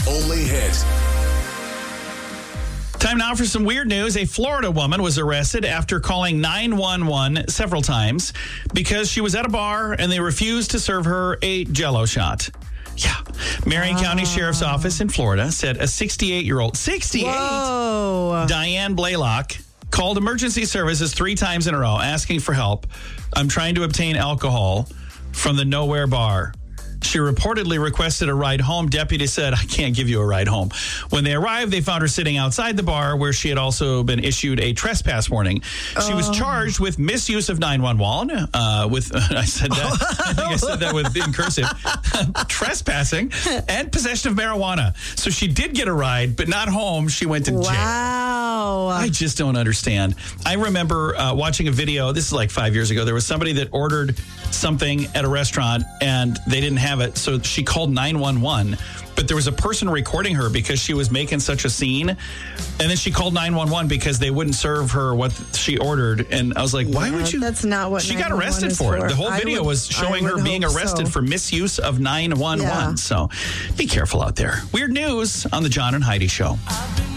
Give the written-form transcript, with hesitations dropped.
only hit. Time now for some weird news. A Florida woman was arrested after calling 911 several times because she was at a bar and they refused to serve her a Jell-O shot. Yeah. Marion County Sheriff's Office in Florida said a 68-year-old, Diane Blaylock, called emergency services 3 times in a row asking for help. I'm trying to obtain alcohol from the Nowhere Bar. She reportedly requested a ride home. Deputies said, I can't give you a ride home. When they arrived, they found her sitting outside the bar where she had also been issued a trespass warning. She was charged with misuse of 911, I said that. I think I said that in cursive. Trespassing and possession of marijuana. So she did get a ride, but not home. She went to jail. Wow. I just don't understand. I remember watching a video. This is like 5 years ago. There was somebody that ordered something at a restaurant and they didn't have it. So she called 911, but there was a person recording her because she was making such a scene. And then she called 911 because they wouldn't serve her what she ordered. And I was like, why would you? That's not what she got arrested for it. The whole video was showing her being arrested for misuse of 911. Yeah. So be careful out there. Weird news on the John and Heidi Show.